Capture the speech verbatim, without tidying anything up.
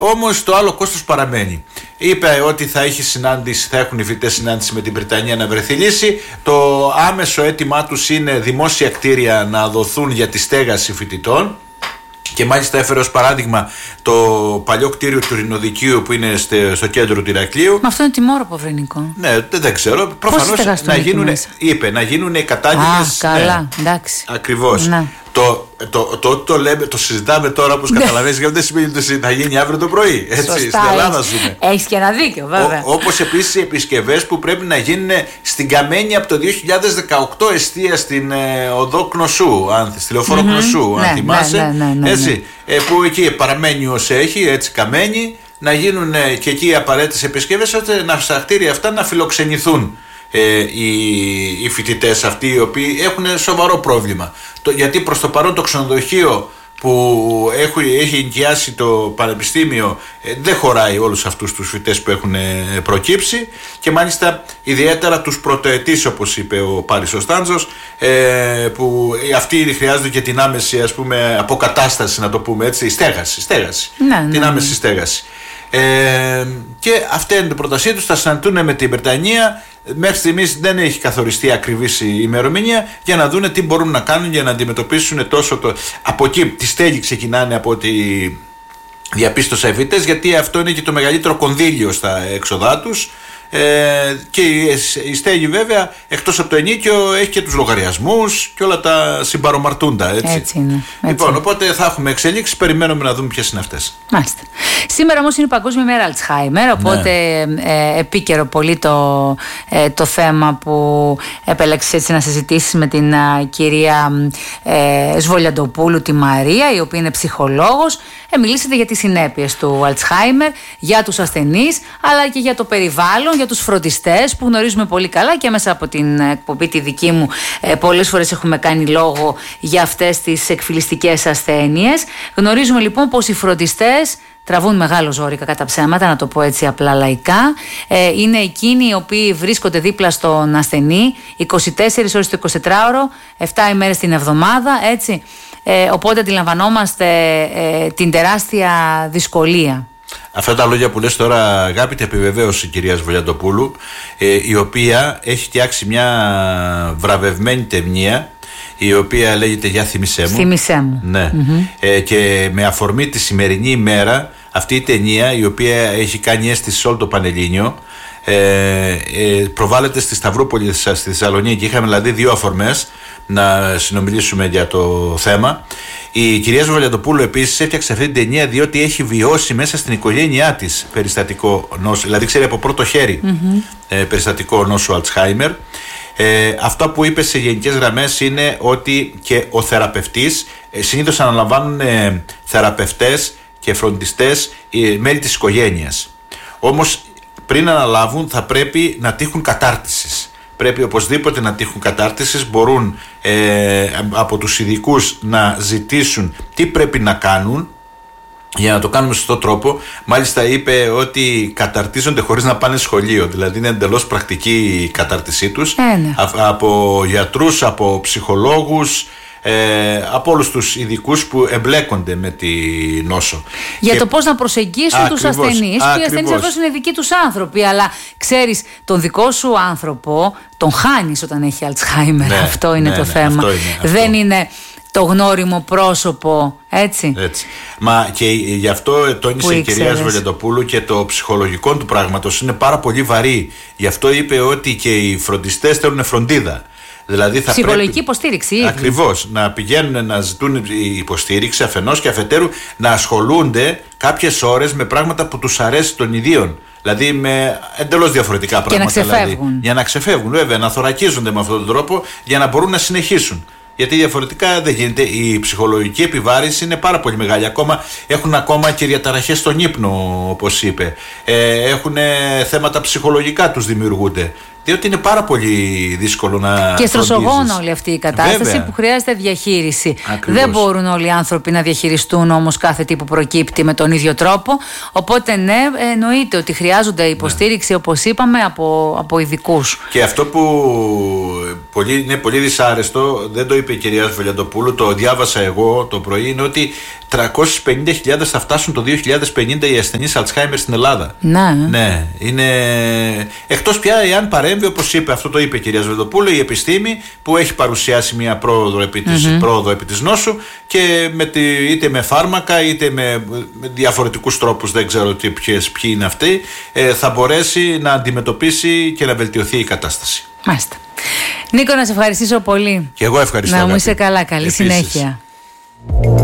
Όμως το άλλο κόστος παραμένει. Είπε ότι θα, έχει συνάντηση, θα έχουν οι φοιτητές συνάντηση με την Βρυτανία να βρεθεί λύση. Το άμεσο αίτημά τους είναι δημόσια κτίρια να δοθούν για τη στέγαση φοιτητών. Και μάλιστα έφερε ως παράδειγμα το παλιό κτίριο του Ειρηνοδικείου που είναι στο κέντρο του Ηρακλείου. Μα αυτό είναι τιμόρροπο, Βρενικό. Ναι, δεν ξέρω. Προφανώς να γίνουν, είπε, να γίνουν οι κατάλληλες. Α, καλά, ναι, εντάξει. Ακριβώς. Ναι. Το, το, το, το, το, λέμε, το συζητάμε τώρα, όπως καταλαβαίνεις, γιατί δεν σημαίνει ότι θα γίνει αύριο το πρωί. Έτσι, σωστά, στην Ελλάδα ζούμε. Έχεις και ένα δίκιο, βέβαια. Όπως επίσης οι επισκευές που πρέπει να γίνουν στην Καμένη από το δύο χιλιάδες δεκαοκτώ, εστία στην ε, οδό Κνωσού, αν, στη λεωφόρο mm-hmm. Κνωσού, ναι, αν θυμάσαι. Ναι, ναι, ναι, ναι, έτσι, ναι. Ε, που εκεί παραμένει ως έχει, έτσι Καμένη, να γίνουν ε, και εκεί οι απαραίτητες επισκευές, ώστε να, στα κτίρια αυτά να φιλοξενηθούν. Ε, οι, οι φοιτητές αυτοί οι οποίοι έχουν σοβαρό πρόβλημα. Το, γιατί προς το παρόν το ξενοδοχείο που έχει, έχει ενοικιάσει το πανεπιστήμιο ε, δεν χωράει όλους αυτούς τους φοιτητές που έχουν ε, προκύψει, και μάλιστα ιδιαίτερα τους πρωτοετής, όπως είπε ο Πάρης ο Στάντζος, ε, που αυτοί χρειάζονται και την άμεση, ας πούμε, αποκατάσταση, να το πούμε έτσι, στέγαση, στέγαση ναι, την ναι, άμεση ναι. στέγαση. Ε, και αυτή είναι την πρότασή τους. Θα συναντούν με την Βρετανία. Μέχρι στιγμής δεν έχει καθοριστεί ακριβής η ημερομηνία, για να δούνε τι μπορούν να κάνουν για να αντιμετωπίσουν τόσο το. Από εκεί τη στέγη ξεκινάνε, από ό,τι διαπίστωσα οι φοιτητές, γιατί αυτό είναι και το μεγαλύτερο κονδύλιο στα έξοδά τους. Ε, και η στέγη βέβαια, εκτός από το ενίκιο, έχει και τους λογαριασμούς και όλα τα συμπαρομαρτούντα, έτσι. Έτσι είναι, έτσι. Λοιπόν, οπότε θα έχουμε εξελίξεις, περιμένουμε να δούμε ποιες είναι αυτές. Μάλιστα. Σήμερα όμως είναι η Παγκόσμια Μέρα Αλτσχάιμερ, οπότε ναι. ε, επίκαιρο πολύ το, ε, το θέμα που επέλεξες έτσι να συζητήσεις με την α, κυρία ε, Σβολιαντοπούλου, τη Μαρία, η οποία είναι ψυχολόγος. Ε, μιλήσατε για τις συνέπειες του Αλτσχάιμερ, για τους ασθενείς, αλλά και για το περιβάλλον, για τους φροντιστές που γνωρίζουμε πολύ καλά, και μέσα από την εκπομπή τη δική μου ε, πολλές φορές έχουμε κάνει λόγο για αυτές τις εκφυλιστικές ασθένειες. Γνωρίζουμε λοιπόν πως οι φροντιστές τραβούν μεγάλο ζόρικα, κατά ψέματα, να το πω έτσι απλά λαϊκά. Ε, είναι εκείνοι οι οποίοι βρίσκονται δίπλα στον ασθενή είκοσι τέσσερις ώρες το εικοσιτετράωρο, επτά ημέρες την εβδομάδα, έτσι. Ε, οπότε αντιλαμβανόμαστε ε, την τεράστια δυσκολία. Αυτά τα λόγια που λες τώρα, αγάπητη επιβεβαίωση κυρία Σβολιαντοπούλου, ε, η οποία έχει φτιάξει μια βραβευμένη ταινία, η οποία λέγεται «Για θυμισέ μου». Θυμισέ μου. Ναι. Mm-hmm. Ε, και με αφορμή τη σημερινή ημέρα, αυτή η ταινία, η οποία έχει κάνει αίσθηση σε όλο το Πανελλήνιο, ε, ε, προβάλλεται στη Σταυρούπολη, στη Θεσσαλονίκη. Είχαμε δηλαδή δύο αφορμές να συνομιλήσουμε για το θέμα. Η κυρία Σβολιαντοπούλου επίσης έφτιαξε αυτή την ταινία διότι έχει βιώσει μέσα στην οικογένειά της περιστατικό νόσο, δηλαδή ξέρει από πρώτο χέρι mm-hmm. ε, περιστατικό νόσο Αλτσχάιμερ. Ε, αυτό που είπε σε γενικές γραμμές είναι ότι και ο θεραπευτής, ε, συνήθως αναλαμβάνουν ε, θεραπευτές και φροντιστές ε, μέλη της οικογένειας. Όμως πριν αναλάβουν θα πρέπει να τύχουν κατάρτισης. Πρέπει οπωσδήποτε να τύχουν κατάρτισης, μπορούν ε, από τους ειδικούς να ζητήσουν τι πρέπει να κάνουν για να το κάνουμε σωστό τρόπο. Μάλιστα είπε ότι καταρτίζονται χωρίς να πάνε σχολείο, δηλαδή είναι εντελώς πρακτική η κατάρτισή τους, ε, ναι. Α, από γιατρούς, από ψυχολόγους, Ε, από όλους τους ειδικούς που εμπλέκονται με τη νόσο. Για και... το πώς να προσεγγίσουν ακριβώς, τους ασθενείς. ακριβώς. Και οι ασθενείς αυτός είναι δικοί τους άνθρωποι. Αλλά ξέρεις, τον δικό σου άνθρωπο τον χάνεις όταν έχει Αλτσχάιμερ. Ναι, αυτό είναι ναι, το ναι, θέμα. αυτό είναι, αυτό. Δεν είναι το γνώριμο πρόσωπο, έτσι. έτσι. Μα και γι' αυτό τόνισε η κυρία Σβολιαντοπούλου και το ψυχολογικό του πράγματος είναι πάρα πολύ βαρύ. Γι' αυτό είπε ότι και οι φροντιστές θέλουν φροντίδα. Δηλαδή θα ψυχολογική πρέπει, υποστήριξη. Ακριβώς, να πηγαίνουν να ζητούν υποστήριξη αφενός και αφετέρου να ασχολούνται κάποιες ώρες με πράγματα που τους αρέσει των ιδίων. Δηλαδή με εντελώς διαφορετικά πράγματα. Και να ξεφεύγουν. Δηλαδή, για να ξεφεύγουν, βέβαια, να θωρακίζονται με αυτόν τον τρόπο για να μπορούν να συνεχίσουν. Γιατί διαφορετικά δεν γίνεται. Η ψυχολογική επιβάρυνση είναι πάρα πολύ μεγάλη. Ακόμα, έχουν ακόμα και διαταραχές στον ύπνο, όπως είπε. Ε, έχουν θέματα ψυχολογικά τους δημιουργούνται. Διότι είναι πάρα πολύ δύσκολο να. Και στρωσογόνο όλη αυτή η κατάσταση. Βέβαια. Που χρειάζεται διαχείριση. Ακριβώς. Δεν μπορούν όλοι οι άνθρωποι να διαχειριστούν όμως κάθε τι που προκύπτει με τον ίδιο τρόπο. Οπότε, ναι, εννοείται ότι χρειάζονται υποστήριξη, ναι. όπως είπαμε, από, από ειδικούς. Και αυτό που πολύ, είναι πολύ δυσάρεστο, δεν το είπε η κυρία Βελιαντοπούλου, το διάβασα εγώ το πρωί, είναι ότι τριακόσιες πενήντα χιλιάδες θα φτάσουν το δύο χιλιάδες πενήντα οι ασθενείς Αλτσχάιμερ στην Ελλάδα. Να. Ναι, είναι. Εκτός πια εάν παρέμβει, όπως είπε, αυτό το είπε η κυρία Βελιαντοπούλου, η επιστήμη που έχει παρουσιάσει μια πρόοδο επί της, mm-hmm. πρόοδο επί της νόσου και με τη, είτε με φάρμακα είτε με, με διαφορετικούς τρόπους, δεν ξέρω τι, ποιες, ποιοι είναι αυτοί, ε, θα μπορέσει να αντιμετωπίσει και να βελτιωθεί η κατάσταση. Μάλιστα. Νίκο, να σε ευχαριστήσω πολύ. Και εγώ ευχαριστώ. Να μου είσαι καλά. Καλή Επίσης. συνέχεια.